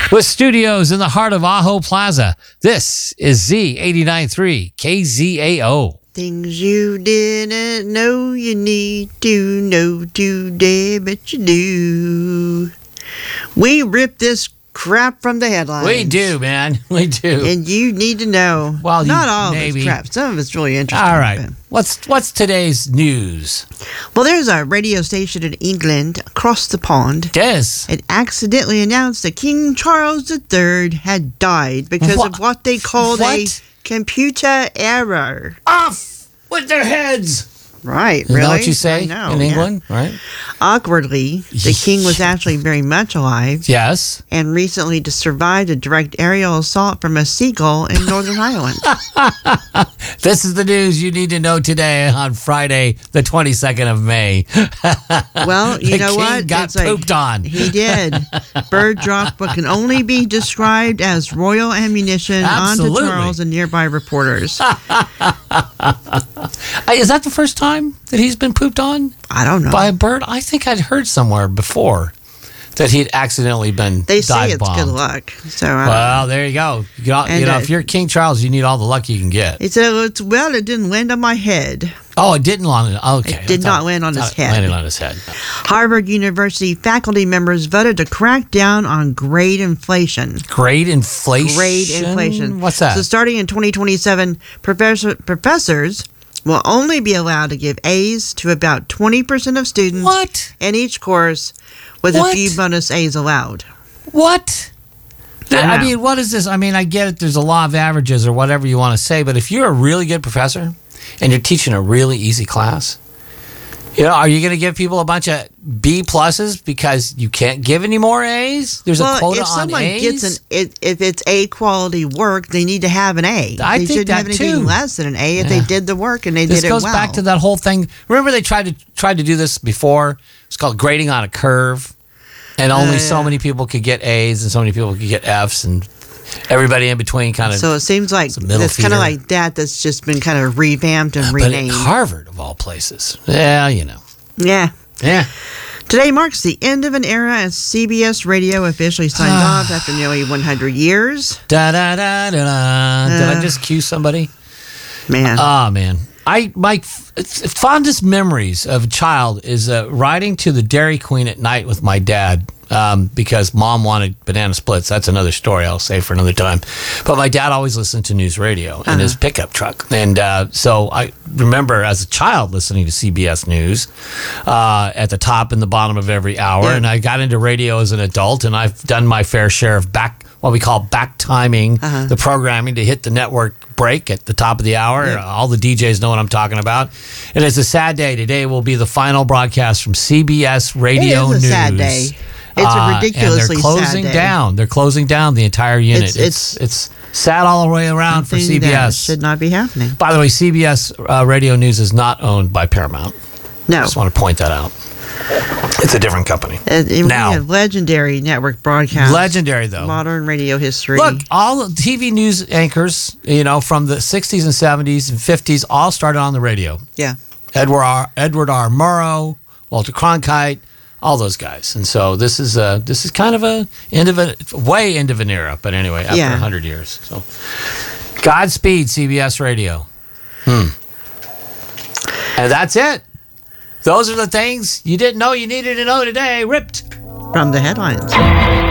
With studios in the heart of Ajo Plaza, this is Z89.3 KZAO. Things you didn't know you need to know today, but you do. We rip this crap from the headlines. We do, man. We do. And you need to know. Well, not all maybe. of it's crap. Some of it's really interesting. All right. What's today's news? Well, there's a radio station in England across the pond. Yes. It accidentally announced that King Charles III had died because of what they called a computer error. Off with their heads. Right, Is really? that what you say in England? Right. Awkwardly, the king was actually very much alive. Yes. And recently survived a direct aerial assault from a seagull in Northern Ireland. This is the news you need to know today on Friday, the 22nd of May. Well, you know what? The king got pooped on. He did. Bird dropped what can only be described as royal ammunition onto Charles and nearby reporters. Is that the first time that he's been pooped on? I don't know. By a bird? I think I'd heard somewhere before that he'd accidentally been They say it's dive-bombed. good luck. So well, there you go. If you're King Charles, you need all the luck you can get. It said, it didn't land on my head. Oh, it didn't land. Okay, it did not land on his head. Landed on his head. Harvard University faculty members voted to crack down on grade inflation. Grade inflation? Grade inflation. What's that? So starting in 2027, professors will only be allowed to give A's to about 20% of students in each course, with a few bonus A's allowed. What? I mean, what is this? I mean, I get it. There's a law of averages or whatever you want to say, but if you're a really good professor and you're teaching a really easy class, are you going to give people a bunch of B pluses because you can't give any more A's? There's a quota on A's. If it's A quality work, they need to have an A. I they think shouldn't that have anything too. less than an A if they did the work and they did it well. This goes back to that whole thing. Remember they tried to do this before? It's called grading on a curve, and only so many people could get A's and so many people could get F's, and everybody in between kind of. So it seems like it's kind of like that. That's just been kind of revamped and renamed. But at Harvard of all places, yeah. Yeah. Yeah. Today marks the end of an era as CBS Radio officially signed off after nearly 100 years. Da da da da da. Did I just cue somebody? Man. Oh, man. My fondest memories of a child is riding to the Dairy Queen at night with my dad because Mom wanted banana splits. That's another story I'll save for another time. But my dad always listened to news radio in his pickup truck. And so I remember as a child listening to CBS News at the top and the bottom of every hour. Yeah. And I got into radio as an adult, and I've done my fair share of what we call back timing the programming to hit the network break at the top of the hour. Yeah. All the DJs know what I'm talking about. And it's a sad day. Today will be the final broadcast from CBS Radio News. It is a sad day. It's a ridiculously sad day. And they're closing down. They're closing down the entire unit. It's sad all the way around for CBS. That should not be happening. By the way, CBS Radio News is not owned by Paramount. No. I just want to point that out. It's a different company. Now, legendary network broadcast. Legendary, though. Modern radio history. Look, all the TV news anchors, from the 60s and 70s and 50s, all started on the radio. Yeah. Edward R. Murrow, Walter Cronkite, all those guys. And so this is kind of end of an era. But anyway, after 100 years. So, Godspeed, CBS Radio. And that's it. Those are the things you didn't know you needed to know today. Ripped from the headlines.